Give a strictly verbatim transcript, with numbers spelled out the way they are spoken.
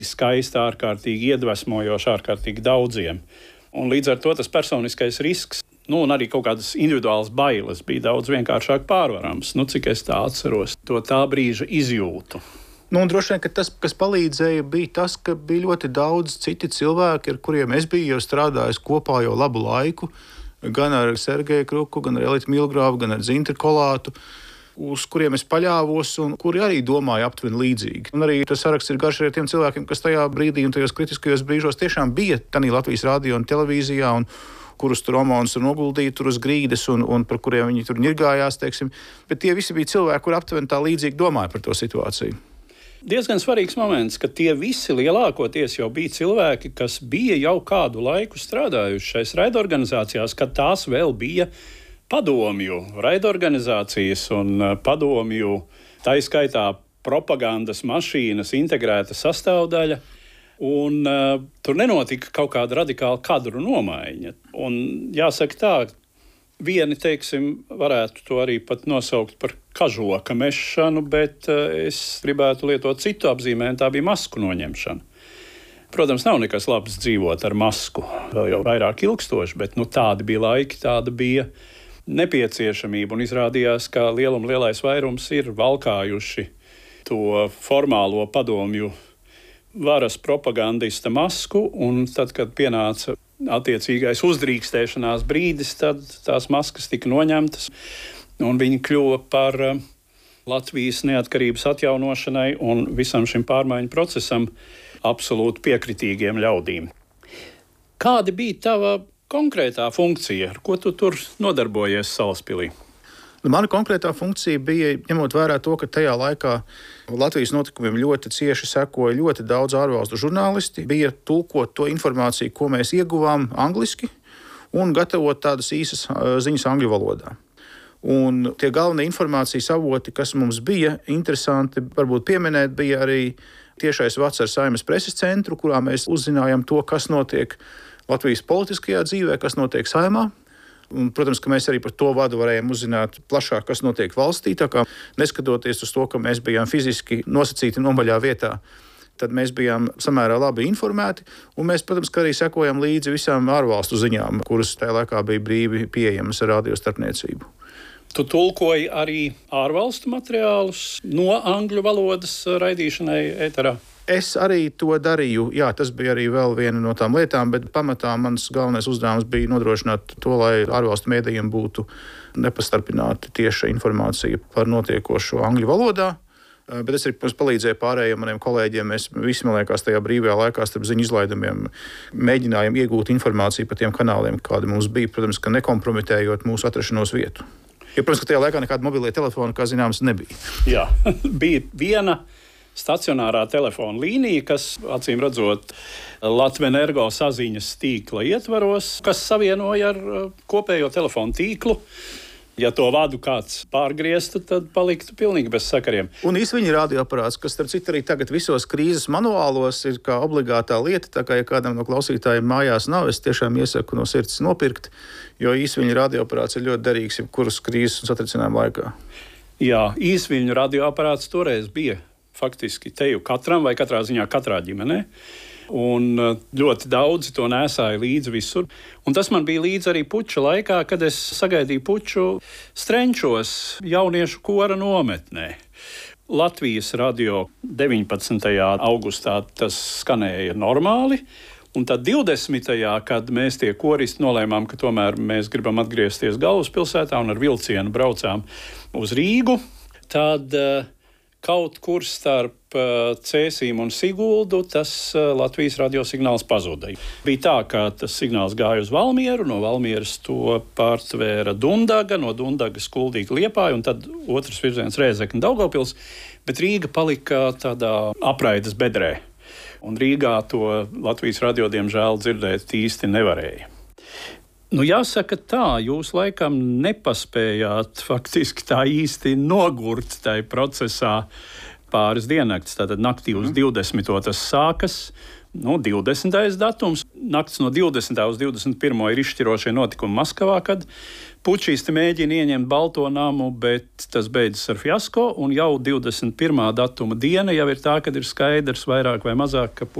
skaisti, ārkārtīgi iedvesmojoši, ārkārtīgi daudziem. Un līdz ar to tas personiskais risks, nu, un arī kaut kādas individuālas bailes bija daudz vienkāršāk pārvarams. Nu, cik es tā atceros, to tā brīža izjūtu. Nu, un droši vien, ka tas, kas palīdzēja, bija tas, ka bija ļoti daudz citi cilvēki, ar kuriem es biju jau strādājis kopā jau labu laiku, gan ar Sergeju Kruku, gan ar Elitu Milgrāvu, gan ar Dzintri Kolātu, uz kuriem es paļāvos un kuri arī domāja aptuveni līdzīgi. Un arī tas saraksts ir garš ar tiem cilvēkiem, kas tajā brīdī un tajos kritiskajos brīžos tiešām bija tanī Latvijas radio un televīzijā, un kurus tur Omons tur noguldīja tur uz grīdas un, un par kuriem viņi tur ņirgājās, teiksim. Bet tie visi bija cilvēki, kuri aptuveni tā līdzīgi domāja par to situāciju. Diezgan svarīgs moments, ka tie visi lielākoties jau bija cilvēki, kas bija jau kādu laiku strādājuši šais raidorganizācijās, kad tās vēl bija padomju raidorganizācijas un padomju, tā izskaitā propagandas mašīnas integrēta sastāvdaļa. Un uh, tur nenotika kaut kāda radikāla kadru nomaiņa. Un jāsaka tā, vieni, teiksim, varētu to arī pat nosaukt par kažoka mešanu, bet uh, es gribētu lietot citu apzīmējumu, tā bija masku noņemšana. Protams, nav nekas labs dzīvot ar masku, vēl jau vairāk ilgstoši, bet nu, tādi bija laiki, tāda bija nepieciešamība. Un izrādījās, ka lielum lielais vairums ir valkājuši to formālo padomju varas propagandista masku, un tad, kad pienāca attiecīgais uzdrīkstēšanās brīdis, tad tās maskas tika noņemtas, un viņi kļuva par Latvijas neatkarības atjaunošanai un visam šim pārmaiņu procesam absolūti piekritīgiem ļaudīm. Kāda bija tava konkrētā funkcija, ar ko tu tur nodarbojies Salaspilī? Mana konkrētā funkcija bija, ņemot vērā to, ka tajā laikā Latvijas notikumiem ļoti cieši sekoja ļoti daudz ārvalstu žurnālisti, bija tulkot to informāciju, ko mēs ieguvām angliski, un gatavot tādas īsas ziņas angļu valodā. Un tie galvenie informācijas avoti, kas mums bija interesanti, varbūt pieminēt, bija arī tiešais vats ar Saeimas preses centru, kurā mēs uzzinājām to, kas notiek Latvijas politiskajā dzīvē, kas notiek Saeimā. Un, protams, ka mēs arī par to vadu varējām uzzināt plašāk, kas notiek valstī. Tā kā neskatoties uz to, ka mēs bijām fiziski nosacīti nomaļā vietā, tad mēs bijām samērā labi informēti. Un mēs, protams, ka arī sekojam līdzi visām ārvalstu ziņām, kuras tajā laikā bija brīvi pieejamas ar radiostarpniecību. Tu tulkoji arī ārvalstu materiālus no angļu valodas raidīšanai ēterā? Es arī to darīju. Jā, tas bija arī vēl viena no tām lietām, bet pamatā mans galvenais uzdevums bija nodrošināt to, lai ārvalstu mēdījiem būtu nepastarpināta tieša informācija par notiekošo angļu valodā. Bet es arī palīdzēju pārējiem maniem kolēģiem. Mēs visi, man liekas, tajā brīvajā laikā starp ziņu izlaidumiem mēģinājām iegūt informāciju par tiem kanāliem, kādi mums bija, protams, ka nekompromitējot mūsu atrašanos vietu. Jo, protams, ka tajā laikā nekāda mobilie telefona, kā zināms, nebija. Jā, bija viena stacionārā telefona līnija, kas, acīm redzot, Latvenergo saziņas tīkla ietvaros, kas savienoja ar kopējo telefonu tīklu. Ja to vadu kāds pārgrieztu, tad paliktu pilnīgi bez sakariem. Un īsviņa radioaparāts, kas, starp citu, arī tagad visos krīzes manuālos ir kā obligātā lieta, tā kā, ja kādam no klausītājiem mājās nav, es tiešām iesaku no sirds nopirkt, jo īsviņa radioaparāts ir ļoti derīgs jebkuras krīzes un satricinājuma laikā. Jā, īsviņa radioaparāts toreiz bija faktiski teju katram vai katrā ziņā katrā ģimenē. Un ļoti daudzi to nēsāja līdzi visur. Un tas man bija līdzi arī puča laikā, kad es sagaidīju puču Strenčos jauniešu kora nometnē. Latvijas radio deviņpadsmitajā augustā tas skanēja normāli. Un tad divdesmitajā kad mēs tie koristi nolēmām, ka tomēr mēs gribam atgriezties galvaspilsētā un ar vilcienu braucām uz Rīgu, tad kaut kur starp Cēsīm un Siguldu tas Latvijas radiosignāls pazuda. Bija tā, ka tas signāls gāja uz Valmieru, no Valmieras to pārtvēra Dundaga, no Dundagas Kuldīga Liepāja, un tad otrs virziens Rēzekne Daugavpils, bet Rīga palika tādā apraides bedrē. Un Rīgā to Latvijas radio, diemžēl, dzirdēt īsti nevarēja. Nu, jāsaka tā, jūs laikam nepaspējāt faktiski tā īsti nogurt tajā procesā pāris diennakts. Tātad naktī uz divdesmito tas sākas, nu, divdesmitais datums. Nakts no divdesmitā uz divdesmit pirmo ir izšķirošie notikumi Maskavā, kad Pučisti mēģina ieņemt Balto namu, bet tas beidzas ar fiasko, un jau divdesmit pirmā datuma diena jau ir tā, kad ir skaidrs vairāk vai mazāk, ka